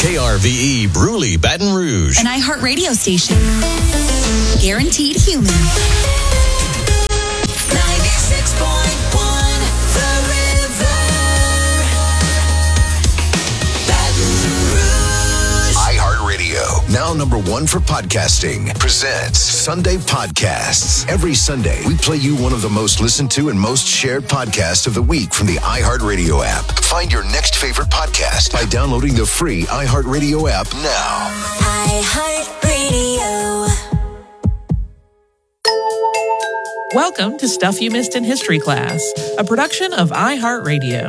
KRVE Bruley, Baton Rouge. An iHeart radio station. Guaranteed human. 96.1 The River. Baton Rouge. iHeart Radio, now number one for podcasting, presents Sunday Podcasts. Every Sunday, we play you one of the most listened to and most shared podcasts of the week from the iHeart Radio app. Find your next favorite podcast by downloading the free iHeart Radio app now. iHeart Radio. Welcome to Stuff You Missed in History Class, a production of iHeartRadio.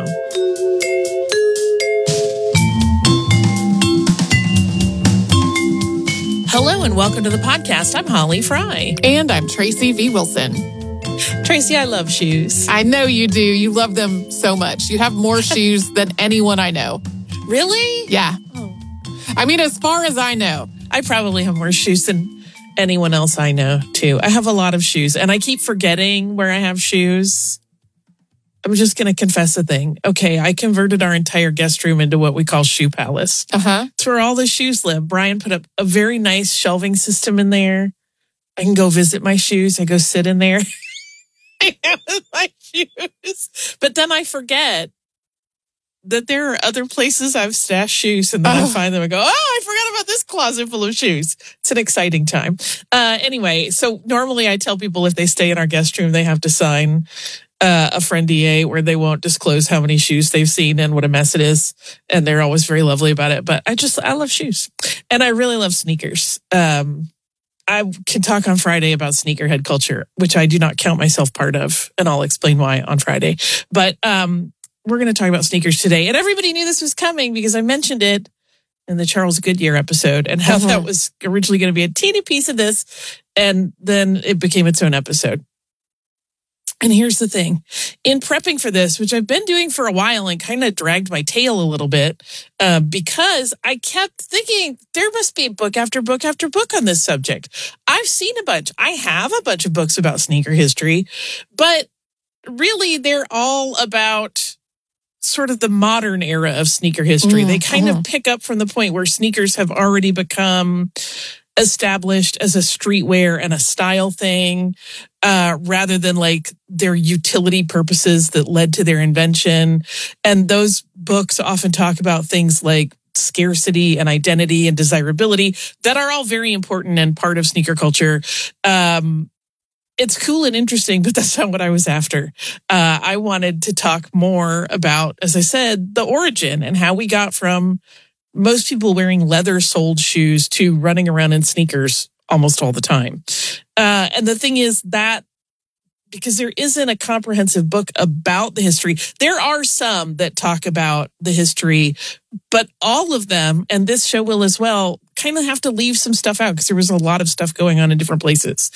Hello and welcome to the podcast. I'm Holly Fry. And I'm Tracy V. Wilson. Tracy, I love shoes. I know you do. You love them so much. You have more shoes than anyone I know. Really? Yeah. Oh. I mean, as far as I know. I probably have more shoes than anyone else I know, too. I have a lot of shoes, and I keep forgetting where I have shoes. I'm just going to confess a thing. Okay, I converted our entire guest room into what we call Shoe Palace. Uh-huh. It's where all the shoes live. Brian put up a very nice shelving system in there. I can go visit my shoes. I go sit in there. I have my shoes. But then I forget that there are other places I've stashed shoes, and then I find them and go, oh, I forgot about this closet full of shoes. It's an exciting time. Anyway, so normally I tell people if they stay in our guest room, they have to sign a friendier where they won't disclose how many shoes they've seen and what a mess it is. And they're always very lovely about it. But I love shoes, and I really love sneakers. I can talk on Friday about sneakerhead culture, which I do not count myself part of, and I'll explain why on Friday. But we're going to talk about sneakers today. And everybody knew this was coming because I mentioned it in the Charles Goodyear episode and how that was originally going to be a teeny piece of this. And then it became its own episode. And here's the thing. In prepping for this, which I've been doing for a while and kind of dragged my tail a little bit, because I kept thinking there must be book after book after book on this subject. I've seen a bunch. I have a bunch of books about sneaker history, but really they're all about sort of the modern era of sneaker history. They kind of pick up from the point where sneakers have already become established as a streetwear and a style thing, rather than like their utility purposes that led to their invention. And those books often talk about things like scarcity and identity and desirability that are all very important and part of sneaker culture. It's cool and interesting, but that's not what I was after. I wanted to talk more about, as I said, the origin and how we got from most people wearing leather-soled shoes to running around in sneakers almost all the time. And the thing is that because there isn't a comprehensive book about the history, there are some that talk about the history, but all of them, and this show will as well, kind of have to leave some stuff out because there was a lot of stuff going on in different places.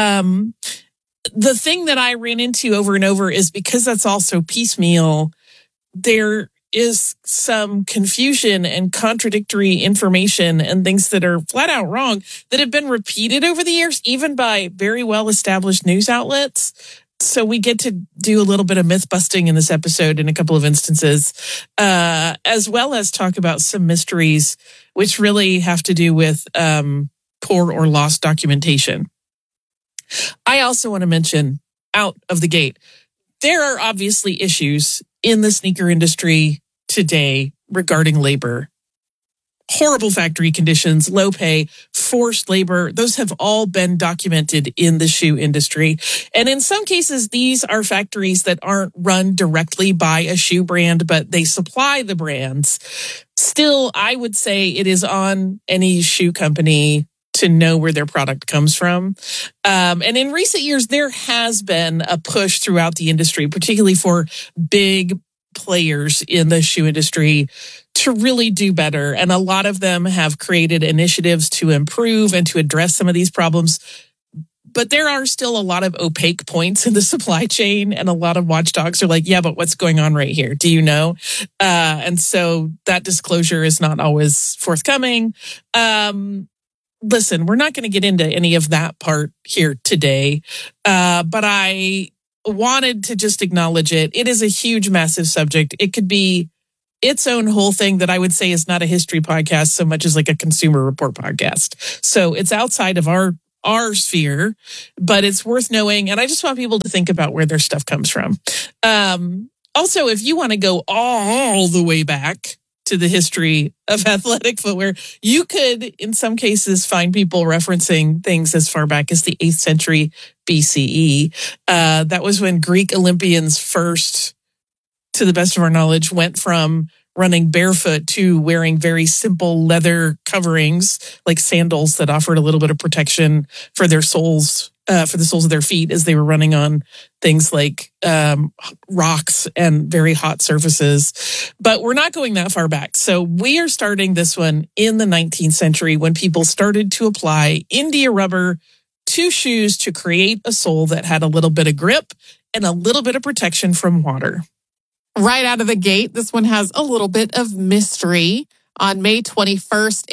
The thing that I ran into over and over is because that's also piecemeal, there is some confusion and contradictory information and things that are flat out wrong that have been repeated over the years, even by very well-established news outlets. So we get to do a little bit of myth busting in this episode in a couple of instances, as well as talk about some mysteries, which really have to do with poor or lost documentation. I also want to mention out of the gate, there are obviously issues in the sneaker industry today regarding labor. Horrible factory conditions, low pay, forced labor. Those have all been documented in the shoe industry. And in some cases, these are factories that aren't run directly by a shoe brand, but they supply the brands. Still, I would say it is on any shoe company to know where their product comes from. And in recent years, there has been a push throughout the industry, particularly for big players in the shoe industry to really do better. And a lot of them have created initiatives to improve and to address some of these problems. But there are still a lot of opaque points in the supply chain, and a lot of watchdogs are like, yeah, but what's going on right here? Do you know? And so that disclosure is not always forthcoming. Listen, we're not going to get into any of that part here today, but I wanted to just acknowledge it. It is a huge, massive subject. It could be its own whole thing that I would say is not a history podcast so much as like a Consumer Report podcast. So it's outside of our sphere, but it's worth knowing. And I just want people to think about where their stuff comes from. Also, if you want to go all the way back to the history of athletic footwear, you could, in some cases, find people referencing things as far back as the 8th century BCE. That was when Greek Olympians first, to the best of our knowledge, went from running barefoot to wearing very simple leather coverings like sandals that offered a little bit of protection for their soles, for the soles of their feet as they were running on things like rocks and very hot surfaces. But we're not going that far back. So we are starting this one in the 19th century when people started to apply India rubber to shoes to create a sole that had a little bit of grip and a little bit of protection from water. Right out of the gate, this one has a little bit of mystery. On May 21st,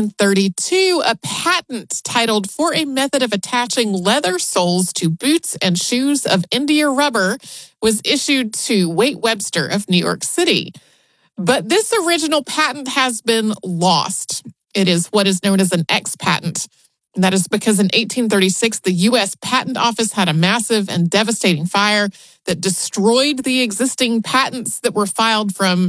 1832, a patent titled "For a Method of Attaching Leather Soles to Boots and Shoes of India Rubber" was issued to Waite Webster of New York City. But this original patent has been lost. It is what is known as an X patent. And that is because in 1836, the U.S. Patent Office had a massive and devastating fire that destroyed the existing patents that were filed from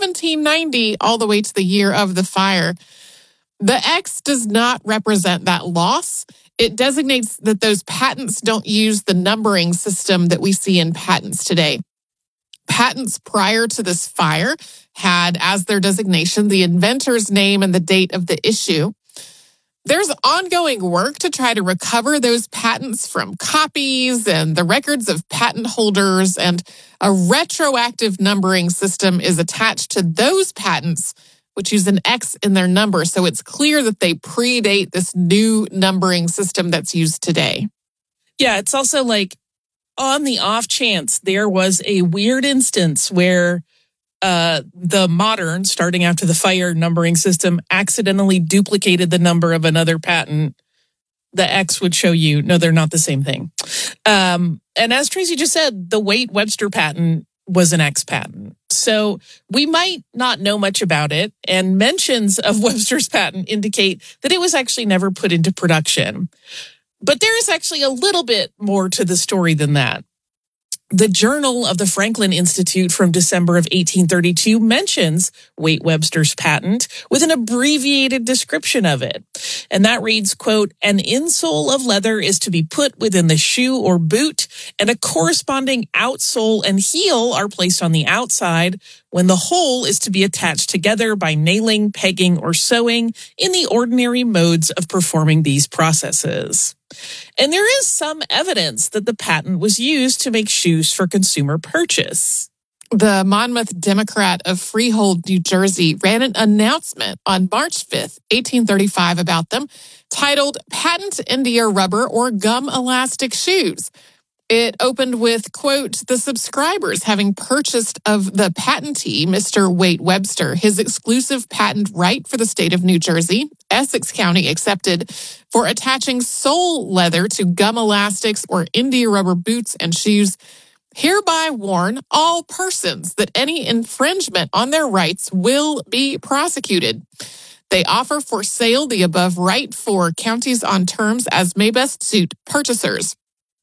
1790 all the way to the year of the fire. The X does not represent that loss. It designates that those patents don't use the numbering system that we see in patents today. Patents prior to this fire had as their designation the inventor's name and the date of the issue. There's ongoing work to try to recover those patents from copies and the records of patent holders, and a retroactive numbering system is attached to those patents, which use an X in their number, so it's clear that they predate this new numbering system that's used today. Yeah, it's also like on the off chance there was a weird instance where the modern, starting after the fire numbering system, accidentally duplicated the number of another patent, the X would show you, no, they're not the same thing. And as Tracy just said, the Waite Webster patent was an X patent. So we might not know much about it, and mentions of Webster's patent indicate that it was actually never put into production. But there is actually a little bit more to the story than that. The Journal of the Franklin Institute from December of 1832 mentions Waite Webster's patent with an abbreviated description of it. And that reads, quote, "An insole of leather is to be put within the shoe or boot, and a corresponding outsole and heel are placed on the outside, when the whole is to be attached together by nailing, pegging, or sewing in the ordinary modes of performing these processes." And there is some evidence that the patent was used to make shoes for consumer purchase. The Monmouth Democrat of Freehold, New Jersey, ran an announcement on March 5th, 1835 about them, titled "Patent India Rubber or Gum Elastic Shoes." It opened with, quote, "The subscribers having purchased of the patentee, Mr. Waite Webster, his exclusive patent right for the state of New Jersey, Essex County excepted, for attaching sole leather to gum elastics or India rubber boots and shoes, hereby warn all persons that any infringement on their rights will be prosecuted. They offer for sale the above right for counties on terms as may best suit purchasers."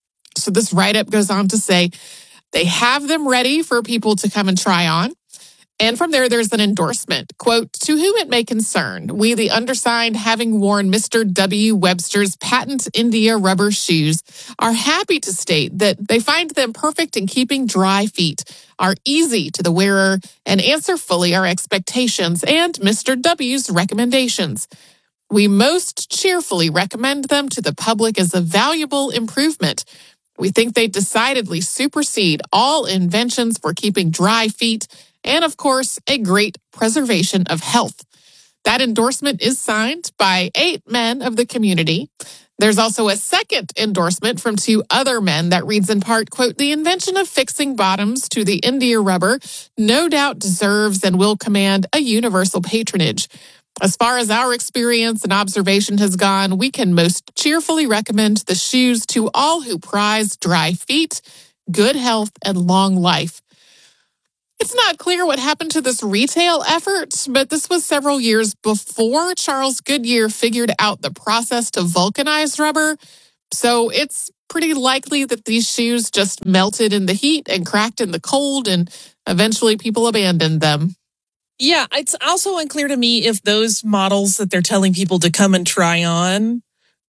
So this write-up goes on to say they have them ready for people to come and try on. And from there, there's an endorsement. Quote, "To whom it may concern, we, the undersigned, having worn Mr. W. Webster's patent India rubber shoes, are happy to state that they find them perfect in keeping dry feet, are easy to the wearer, and answer fully our expectations and Mr. W.'s recommendations. We most cheerfully recommend them to the public as a valuable improvement. We think they decidedly supersede all inventions for keeping dry feet and, of course, a great preservation of health." That endorsement is signed by 8 men of the community. There's also a second endorsement from 2 other men that reads in part, quote, "The invention of fixing bottoms to the India rubber no doubt deserves and will command a universal patronage. As far as our experience and observation has gone, we can most cheerfully recommend the shoes to all who prize dry feet, good health, and long life." It's not clear what happened to this retail effort, but this was several years before Charles Goodyear figured out the process to vulcanize rubber. So it's pretty likely that these shoes just melted in the heat and cracked in the cold, and eventually people abandoned them. Yeah, it's also unclear to me if those models that they're telling people to come and try on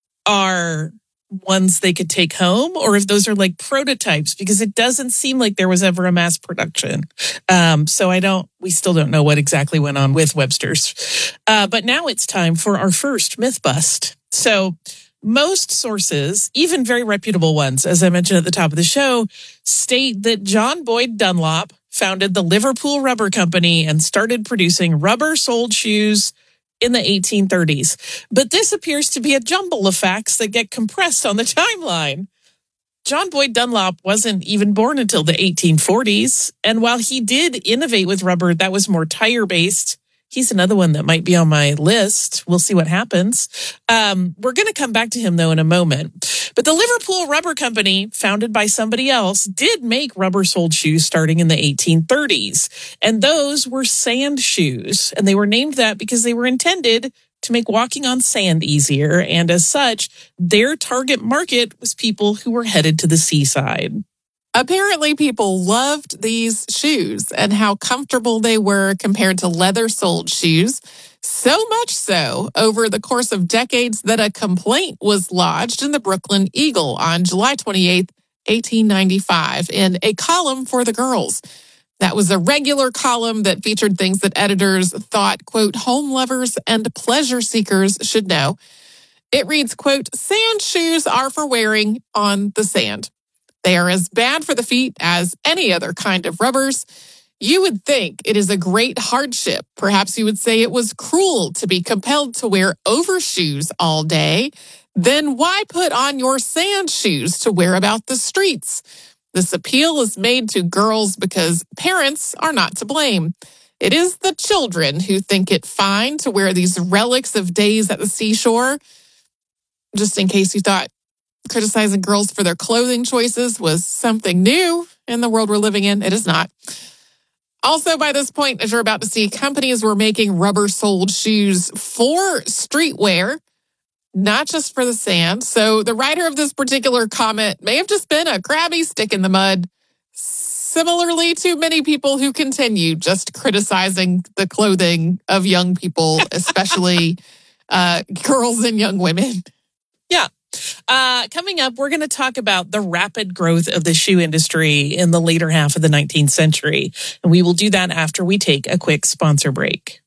are ones they could take home, or if those are like prototypes, because it doesn't seem like there was ever a mass production. So we still don't know what exactly went on with Webster's. But now it's time for our first myth bust. So most sources, even very reputable ones, as I mentioned at the top of the show, state that John Boyd Dunlop founded the Liverpool Rubber Company and started producing rubber-soled shoes in the 1830s. But this appears to be a jumble of facts that get compressed on the timeline. John Boyd Dunlop wasn't even born until the 1840s. And while he did innovate with rubber that was more tire-based, he's another one that might be on my list. We'll see what happens. We're going to come back to him, though, in a moment. But the Liverpool Rubber Company, founded by somebody else, did make rubber-soled shoes starting in the 1830s. And those were sand shoes. And they were named that because they were intended to make walking on sand easier. And as such, their target market was people who were headed to the seaside. Apparently, people loved these shoes and how comfortable they were compared to leather-soled shoes. So much so, over the course of decades, that a complaint was lodged in the Brooklyn Eagle on July 28, 1895, in a column for the girls. That was a regular column that featured things that editors thought, quote, home lovers and pleasure seekers should know. It reads, quote, sand shoes are for wearing on the sand. They are as bad for the feet as any other kind of rubbers. You would think it is a great hardship. Perhaps you would say it was cruel to be compelled to wear overshoes all day. Then why put on your sand shoes to wear about the streets? This appeal is made to girls because parents are not to blame. It is the children who think it fine to wear these relics of days at the seashore. Just in case you thought criticizing girls for their clothing choices was something new in the world we're living in, it is not. Also, by this point, as you're about to see, companies were making rubber-soled shoes for streetwear, not just for the sand. So the writer of this particular comment may have just been a crabby stick in the mud, similarly to many people who continue just criticizing the clothing of young people, especially girls and young women. Yeah. Coming up, we're going to talk about the rapid growth of the shoe industry in the later half of the 19th century. And we will do that after we take a quick sponsor break.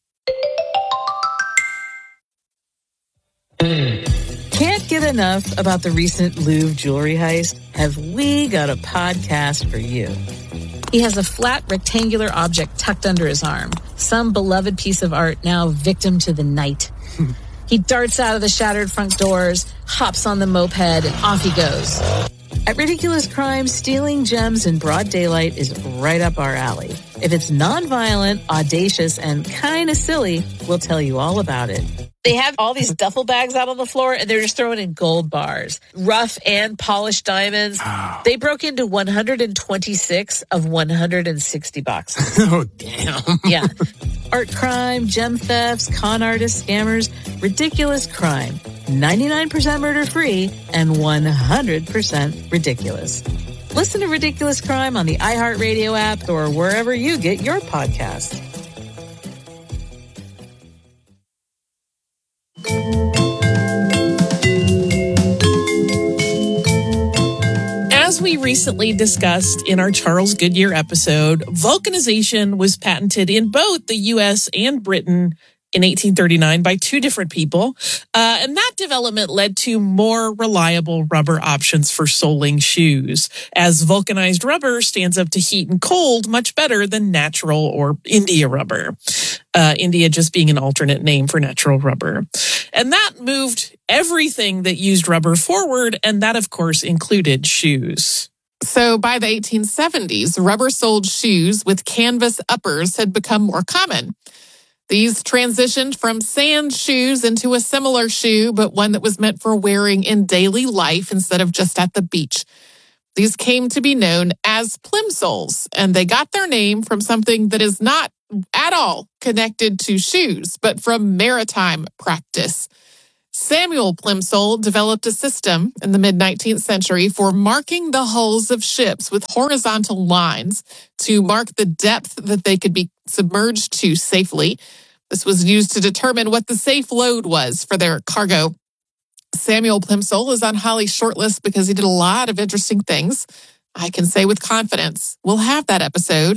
Can't get enough about the recent Louvre jewelry heist? Have we got a podcast for you? He has a flat rectangular object tucked under his arm. Some beloved piece of art now victim to the night. He darts out of the shattered front doors, hops on the moped, and off he goes. At Ridiculous Crime, stealing gems in broad daylight is right up our alley. If it's nonviolent, audacious, and kind of silly, we'll tell you all about it. They have all these duffel bags out on the floor, and they're just throwing in gold bars, rough and polished diamonds. Oh. They broke into 126 of 160 boxes. Oh, damn. Yeah. Art crime, gem thefts, con artists, scammers, ridiculous crime. 99% murder-free and 100% ridiculous. Listen to Ridiculous Crime on the iHeartRadio app or wherever you get your podcasts. As we recently discussed in our Charles Goodyear episode, vulcanization was patented in both the U.S. and Britain in 1839 by two different people. And that development led to more reliable rubber options for soling shoes, as vulcanized rubber stands up to heat and cold much better than natural or India rubber. India just being an alternate name for natural rubber. And that moved everything that used rubber forward, and that, of course, included shoes. So by the 1870s, rubber-soled shoes with canvas uppers had become more common. These transitioned from sand shoes into a similar shoe, but one that was meant for wearing in daily life instead of just at the beach. These came to be known as plimsolls, and they got their name from something that is not at all connected to shoes, but from maritime practice. Samuel Plimsoll developed a system in the mid-19th century for marking the hulls of ships with horizontal lines to mark the depth that they could be submerged to safely. This was used to determine what the safe load was for their cargo. Samuel Plimsoll is on Holly's shortlist because he did a lot of interesting things. I can say with confidence, we'll have that episode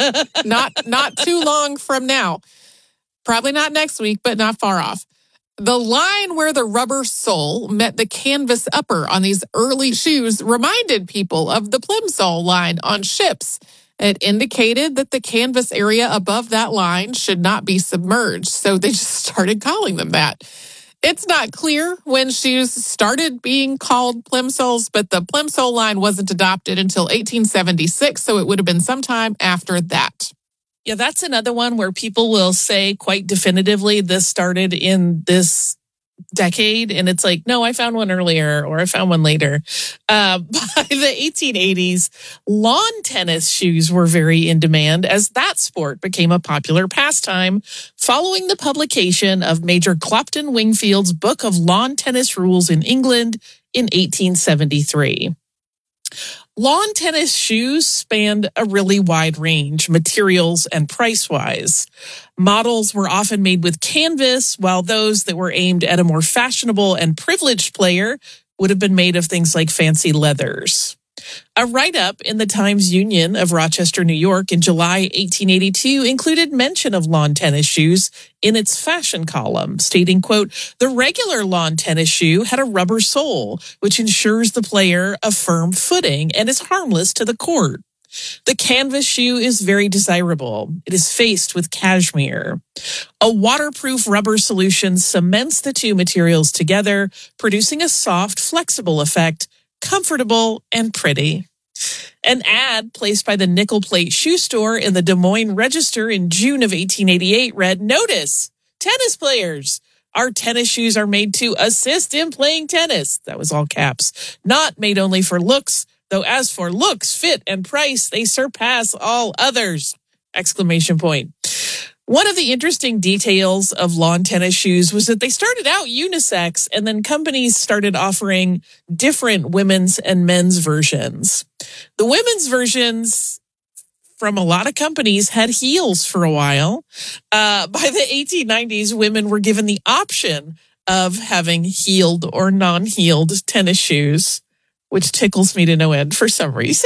not too long from now. Probably not next week, but not far off. The line where the rubber sole met the canvas upper on these early shoes reminded people of the plimsoll line on ships. It indicated that the canvas area above that line should not be submerged, so they just started calling them that. It's not clear when shoes started being called plimsolls, but the plimsoll line wasn't adopted until 1876, so it would have been sometime after that. Yeah, that's another one where people will say quite definitively this started in this decade, and it's like, no, I found one earlier or I found one later. By the 1880s, lawn tennis shoes were very in demand as that sport became a popular pastime following the publication of Major Clopton Wingfield's Book of Lawn Tennis Rules in England in 1873. Lawn tennis shoes spanned a really wide range, materials and price-wise. Models were often made with canvas, while those that were aimed at a more fashionable and privileged player would have been made of things like fancy leathers. A write-up in the Times-Union of Rochester, New York in July 1882 included mention of lawn tennis shoes in its fashion column, stating, quote, "The regular lawn tennis shoe had a rubber sole, which ensures the player a firm footing and is harmless to the court. The canvas shoe is very desirable. It is faced with cashmere. A waterproof rubber solution cements the two materials together, producing a soft, flexible effect, comfortable and pretty." An ad placed by the Nickel Plate Shoe Store in the Des Moines Register in June of 1888 read, "Notice, tennis players, our tennis shoes are made to assist in playing tennis." That was all caps. "Not made only for looks, though as for looks, fit, and price, they surpass all others!" Exclamation point. One of the interesting details of lawn tennis shoes was that they started out unisex, and then companies started offering different women's and men's versions. The women's versions from a lot of companies had heels for a while. By the 1890s, women were given the option of having heeled or non-heeled tennis shoes, which tickles me to no end for some reason.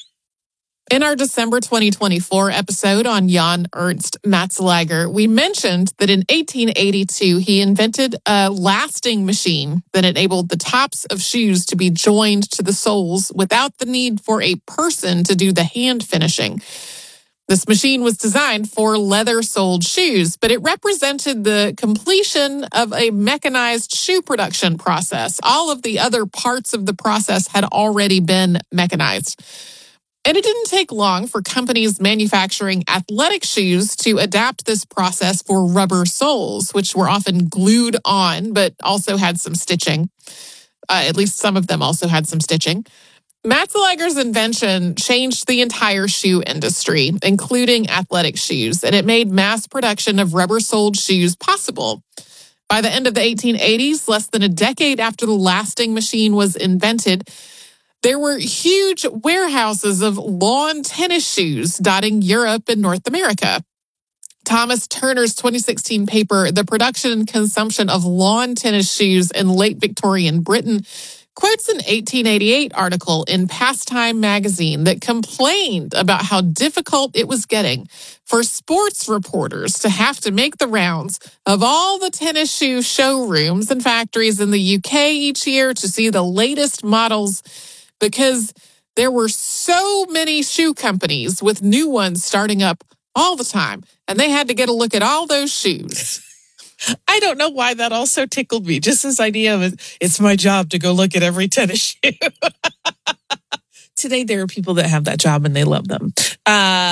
In our December 2024 episode on Jan Ernst Matzelager, we mentioned that in 1882, he invented a lasting machine that enabled the tops of shoes to be joined to the soles without the need for a person to do the hand finishing. This machine was designed for leather-soled shoes, but it represented the completion of a mechanized shoe production process. All of the other parts of the process had already been mechanized. And it didn't take long for companies manufacturing athletic shoes to adapt this process for rubber soles, which were often glued on, but also had some stitching. At least some of them also had some stitching. Matzelager's invention changed the entire shoe industry, including athletic shoes, and it made mass production of rubber-soled shoes possible. By the end of the 1880s, less than a decade after the lasting machine was invented, there were huge warehouses of lawn tennis shoes dotting Europe and North America. Thomas Turner's 2016 paper, The Production and Consumption of Lawn Tennis Shoes in Late Victorian Britain, quotes an 1888 article in Pastime magazine that complained about how difficult it was getting for sports reporters to have to make the rounds of all the tennis shoe showrooms and factories in the UK each year to see the latest models, because there were so many shoe companies with new ones starting up all the time, and they had to get a look at all those shoes. I don't know why that also tickled me. Just this idea of it's my job to go look at every tennis shoe. Today, there are people that have that job and they love them.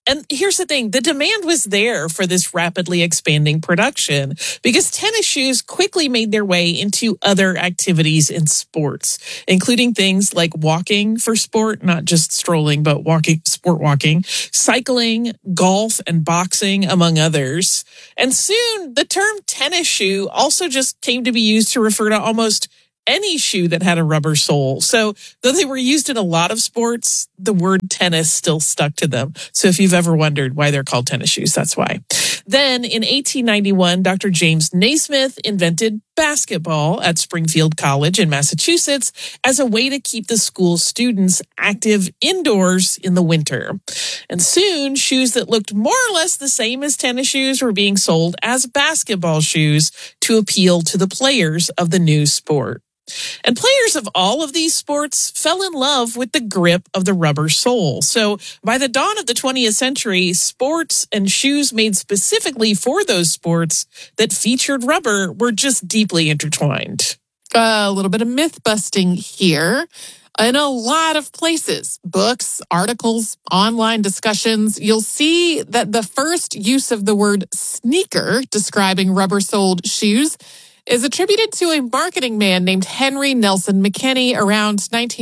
And here's the thing, the demand was there for this rapidly expanding production because tennis shoes quickly made their way into other activities in sports, including things like walking for sport, not just strolling, but sport walking, cycling, golf, and boxing, among others. And soon the term tennis shoe also just came to be used to refer to almost any shoe that had a rubber sole. So though they were used in a lot of sports, the word tennis still stuck to them. So if you've ever wondered why they're called tennis shoes, that's why. Then in 1891, Dr. James Naismith invented basketball at Springfield College in Massachusetts as a way to keep the school students active indoors in the winter. And soon, shoes that looked more or less the same as tennis shoes were being sold as basketball shoes to appeal to the players of the new sport. And players of all of these sports fell in love with the grip of the rubber sole. So by the dawn of the 20th century, sports and shoes made specifically for those sports that featured rubber were just deeply intertwined. A little bit of myth busting here. In a lot of places, books, articles, online discussions, you'll see that the first use of the word sneaker describing rubber-soled shoes is attributed to a marketing man named Henry Nelson McKinney around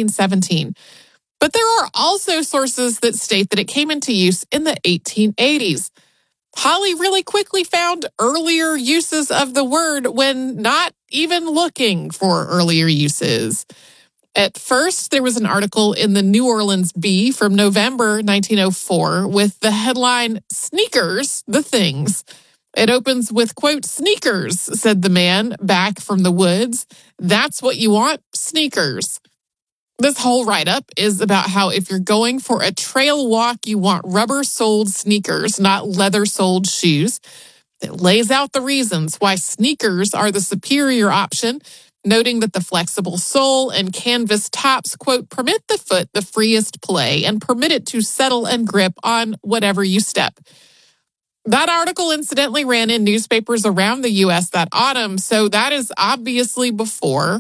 1917. But there are also sources that state that it came into use in the 1880s. Holly really quickly found earlier uses of the word when not even looking for earlier uses. At first, there was an article in the New Orleans Bee from November 1904 with the headline, "Sneakers, the Things." It opens with, quote, "Sneakers," said the man back from the woods. "That's what you want? Sneakers." This whole write-up is about how if you're going for a trail walk, you want rubber-soled sneakers, not leather-soled shoes. It lays out the reasons why sneakers are the superior option, noting that the flexible sole and canvas tops, quote, "permit the foot the freest play and permit it to settle and grip on whatever you step." That article incidentally ran in newspapers around the U.S. that autumn, so that is obviously before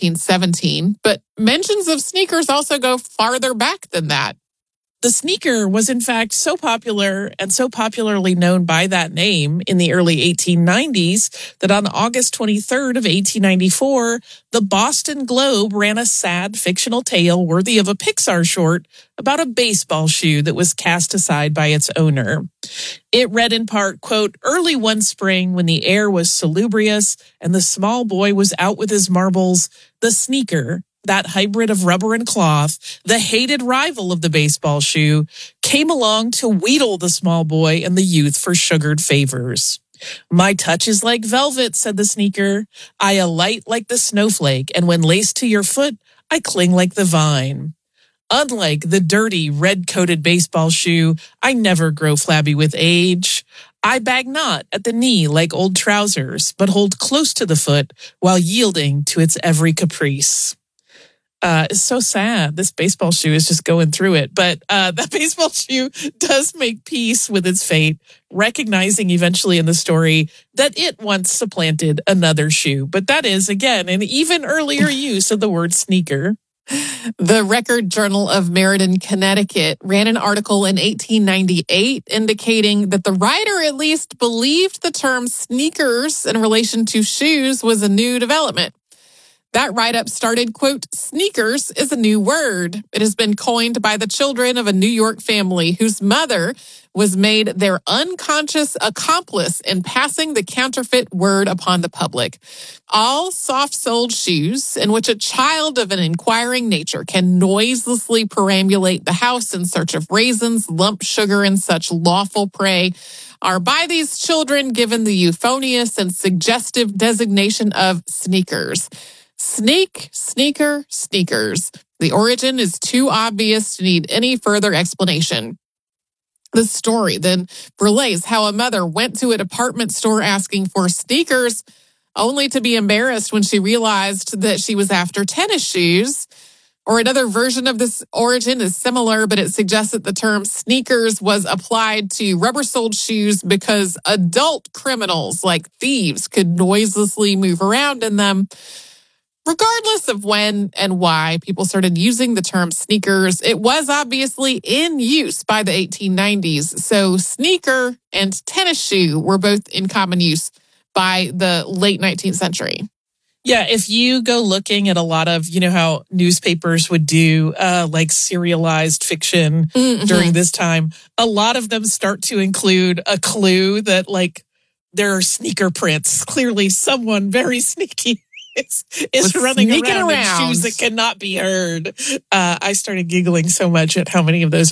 1917, but mentions of sneakers also go farther back than that. The sneaker was in fact so popular and so popularly known by that name in the early 1890s that on August 23rd of 1894, the Boston Globe ran a sad fictional tale worthy of a Pixar short about a baseball shoe that was cast aside by its owner. It read in part, quote, "Early one spring when the air was salubrious and the small boy was out with his marbles, the sneaker, that hybrid of rubber and cloth, the hated rival of the baseball shoe, came along to wheedle the small boy and the youth for sugared favors. My touch is like velvet," said the sneaker. "I alight like the snowflake, and when laced to your foot, I cling like the vine. Unlike the dirty, red-coated baseball shoe, I never grow flabby with age. I bag not at the knee like old trousers, but hold close to the foot while yielding to its every caprice." It's so sad. This baseball shoe is just going through it. But that baseball shoe does make peace with its fate, recognizing eventually in the story that it once supplanted another shoe. But that is, again, an even earlier use of the word sneaker. The Record Journal of Meriden, Connecticut ran an article in 1898 indicating that the writer at least believed the term sneakers in relation to shoes was a new development. That write-up started, quote, "Sneakers is a new word. It has been coined by the children of a New York family whose mother was made their unconscious accomplice in passing the counterfeit word upon the public. All soft-soled shoes in which a child of an inquiring nature can noiselessly perambulate the house in search of raisins, lump sugar, and such lawful prey are by these children given the euphonious and suggestive designation of sneakers. Sneak, sneaker, sneakers. The origin is too obvious to need any further explanation." The story then relays how a mother went to a department store asking for sneakers, only to be embarrassed when she realized that she was after tennis shoes. Or another version of this origin is similar, but it suggests that the term sneakers was applied to rubber-soled shoes because adult criminals like thieves could noiselessly move around in them. Regardless of when and why people started using the term sneakers, it was obviously in use by the 1890s. So sneaker and tennis shoe were both in common use by the late 19th century. Yeah, if you go looking at a lot of, how newspapers would do like serialized fiction during this time, a lot of them start to include a clue that like there are sneaker prints. Clearly someone very sneaky is running around in shoes that cannot be heard. I started giggling so much at how many of those